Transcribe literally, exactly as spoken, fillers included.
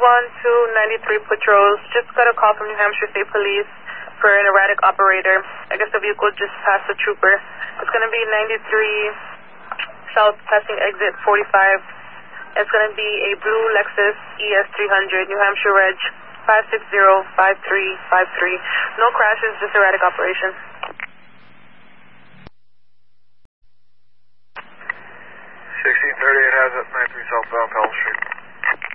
one two ninety-three Patrols. Just got a call from New Hampshire State Police for an erratic operator. I guess the vehicle just passed a trooper. It's going to be ninety-three South passing exit forty-five. It's going to be a blue Lexus E S three hundred, New Hampshire Reg five six zero five three five three. No crashes, just erratic operation. sixteen thirty-eight has it, ninety-three southbound Pelham Street.